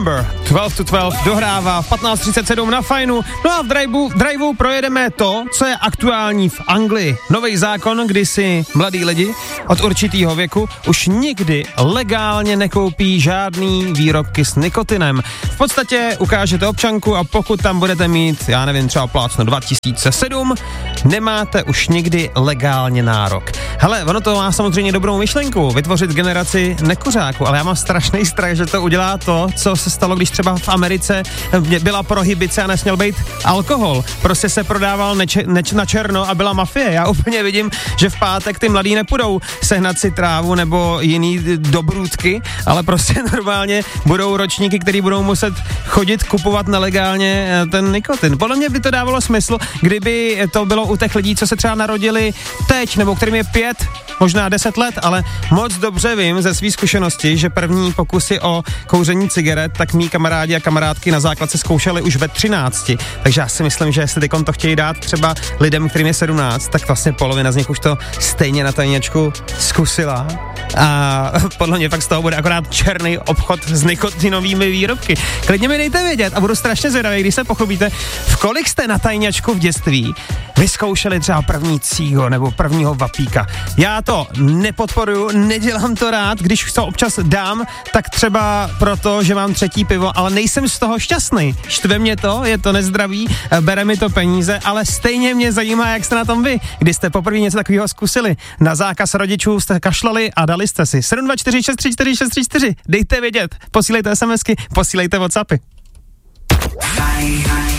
Number 12 to 12 dohrává v 15:37 na Fajnu. No a v driveu projedeme to, co je aktuální v Anglii. Nový zákon, kdy si mladí lidi od určitého věku už nikdy legálně nekoupí žádný výrobky s nikotinem. V podstatě ukážete občanku a pokud tam budete mít, já nevím, třeba plácno 2007, nemáte už nikdy legálně nárok. Hele, ono to má samozřejmě dobrou myšlenku, vytvořit generaci nekuřáků, ale já mám strašný strach, že to udělá to, co se stalo, když třeba v Americe byla prohibice a nesměl být alkohol. Prostě se prodával na černo a byla mafie. Já úplně vidím, že v pátek ty mladí nepůjdou sehnat si trávu nebo jiný dobrůdky, ale prostě normálně budou ročníky, který budou muset chodit kupovat nelegálně ten nikotin. Podle mě by to dávalo smysl, kdyby to bylo u těch lidí, co se třeba narodili teď, nebo kterým je 5, možná 10 let, ale moc dobře vím ze svých zkušeností, že první pokusy o kouření cigaret, tak mý kamarádi a kamarádky na základce zkoušeli už ve 13. Takže já si myslím, že jestli to chtějí dát třeba lidem, kterým je 17, tak vlastně polovina z nich už to stejně na tajněčku zkusila. A podle mě fakt z toho bude akorát černý obchod s nikotinovými výrobky. Klidně mi dejte vědět a budu strašně zvědavý, když se pochlubíte, v kolik jste na tajněčku v dětství vyzkoušeli třeba první cígo nebo prvního vapíka. Já to nepodporuju, nedělám to rád, když to občas dám, tak třeba proto, že mám 3. pivo, ale nejsem z toho šťastný. Štve mě to, je to nezdravý, bere mi to peníze, ale stejně mě zajímá, jak jste na tom vy, když jste poprvé něco takového zkusili. Na zákaz rodičů jste kašlali a dali jste si 724 634 634. Dejte vědět, posílejte SMSky, posílejte WhatsAppy.